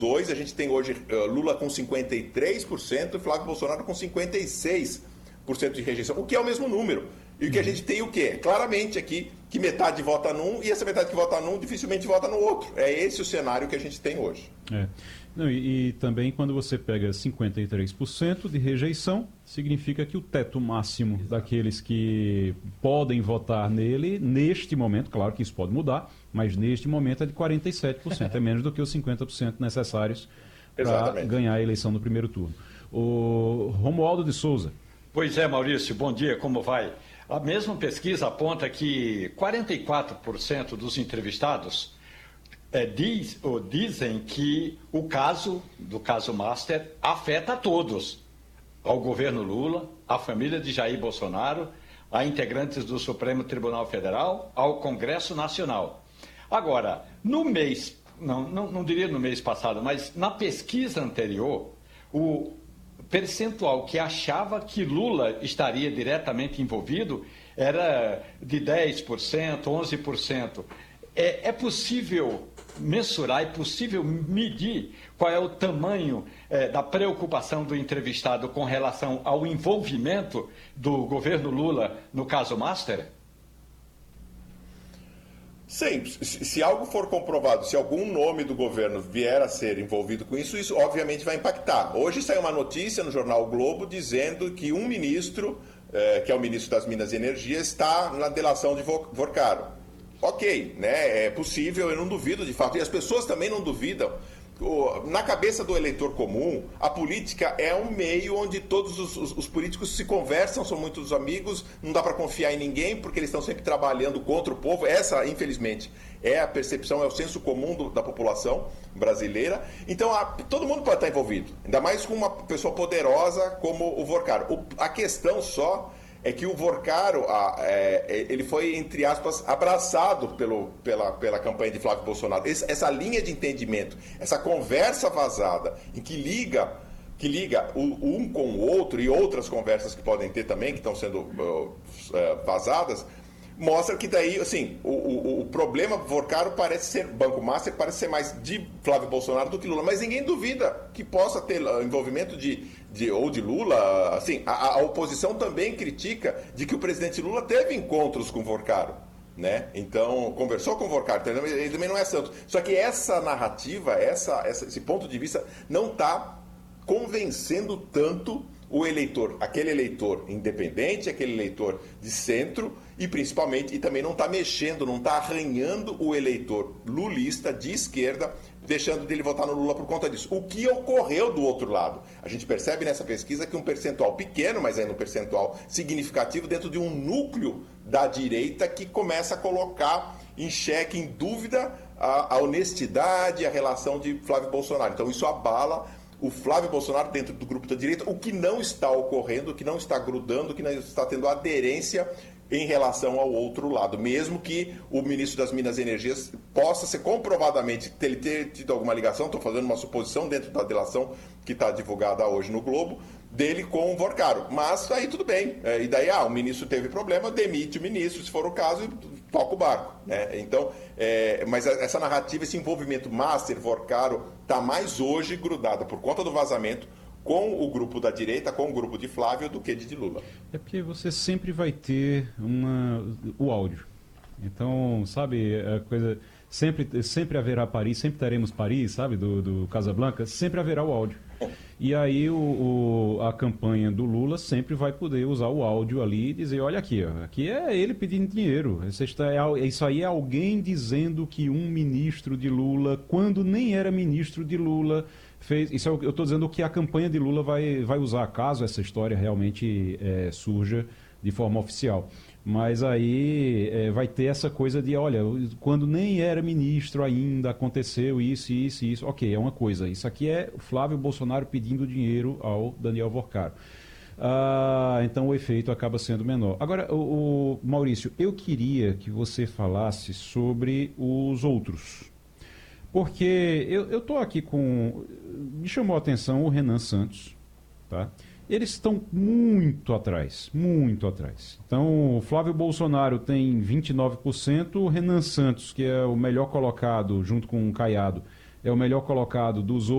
dois, a gente tem hoje Lula com 53% e Flávio Bolsonaro com 56% de rejeição, o que é o mesmo número. E o que a gente tem o quê? Claramente aqui que metade vota num e essa metade que vota num dificilmente vota no outro. É esse o cenário que a gente tem hoje. Não, e também quando você pega 53% de rejeição, significa que o teto máximo daqueles que podem votar nele, neste momento, claro que isso pode mudar, mas neste momento é de 47%, é menos do que os 50% necessários para ganhar a eleição no primeiro turno. O Romualdo de Souza. Pois é, Maurício, bom dia, como vai? A mesma pesquisa aponta que 44% dos entrevistados dizem que o caso Master afeta a todos, ao governo Lula, à família de Jair Bolsonaro, a integrantes do Supremo Tribunal Federal, ao Congresso Nacional. Agora, no mês, não diria no mês passado, mas na pesquisa anterior, o percentual que achava que Lula estaria diretamente envolvido era de 10%, 11%. É possível mensurar, é possível medir qual é o tamanho da preocupação do entrevistado com relação ao envolvimento do governo Lula no caso Master? Sim, se algo for comprovado, se algum nome do governo vier a ser envolvido com isso, isso obviamente vai impactar. Hoje saiu uma notícia no jornal o Globo dizendo que um ministro, que é o ministro das Minas e Energia, está na delação de Vorcaro. Ok, né? É possível, eu não duvido de fato, e as pessoas também não duvidam. Na cabeça do eleitor comum, a política é um meio onde todos os políticos se conversam, são muitos amigos, não dá para confiar em ninguém, porque eles estão sempre trabalhando contra o povo. Essa, infelizmente, é a percepção, é o senso comum da população brasileira. Então, todo mundo pode estar envolvido, ainda mais com uma pessoa poderosa como o Vorcaro. A questão só é que o Vorcaro, ele foi, entre aspas, abraçado pela campanha de Flávio Bolsonaro. Essa linha de entendimento, essa conversa vazada, em que liga um com o outro, e outras conversas que podem ter também, que estão sendo vazadas, mostra que daí, assim, o problema Vorcaro parece ser, Banco Master parece ser mais de Flávio Bolsonaro do que Lula, mas ninguém duvida que possa ter envolvimento de Lula. Assim, a oposição também critica de que o presidente Lula teve encontros com Vorcaro, né? Então, conversou com Vorcaro, ele também não é santo. Só que essa narrativa, esse ponto de vista não está convencendo tanto o eleitor, aquele eleitor independente, aquele eleitor de centro, e principalmente, e também não está mexendo, não está arranhando o eleitor lulista de esquerda, deixando dele votar no Lula por conta disso. O que ocorreu do outro lado? A gente percebe nessa pesquisa que um percentual pequeno, mas ainda um percentual significativo, dentro de um núcleo da direita que começa a colocar em xeque, em dúvida, a honestidade, a relação de Flávio Bolsonaro. Então isso abala o Flávio Bolsonaro dentro do grupo da direita, o que não está ocorrendo, o que não está grudando, o que não está tendo aderência em relação ao outro lado, mesmo que o ministro das Minas e Energias possa ser comprovadamente ter tido alguma ligação, estou fazendo uma suposição dentro da delação que está divulgada hoje no Globo, dele com o Vorcaro. Mas aí tudo bem, e daí o ministro teve problema, demite o ministro, se for o caso, e toca o barco, né? Então, mas essa narrativa, esse envolvimento Master, Vorcaro, está mais hoje grudada por conta do vazamento com o grupo da direita, com o grupo de Flávio, do que de Lula. É porque você sempre vai ter o áudio. Então, sabe, a coisa... Sempre haverá Paris, sempre teremos Paris, sabe, do Casablanca, sempre haverá o áudio. E aí a campanha do Lula sempre vai poder usar o áudio ali e dizer, olha aqui, ó, aqui é ele pedindo dinheiro. Isso aí é alguém dizendo que um ministro de Lula, quando nem era ministro de Lula, fez... Isso eu estou dizendo que a campanha de Lula vai usar, caso essa história realmente surja de forma oficial. Mas aí vai ter essa coisa de, olha, quando nem era ministro ainda, aconteceu isso, isso, isso. Ok, é uma coisa. Isso aqui é o Flávio Bolsonaro pedindo dinheiro ao Daniel Vorcaro. Então o efeito acaba sendo menor. Agora, o Maurício, eu queria que você falasse sobre os outros. Porque eu estou aqui com... Me chamou a atenção o Renan Santos, tá? Eles estão muito atrás, muito atrás. Então, o Flávio Bolsonaro tem 29%, o Renan Santos, que é o melhor colocado, junto com o Caiado, é o melhor colocado dos outros.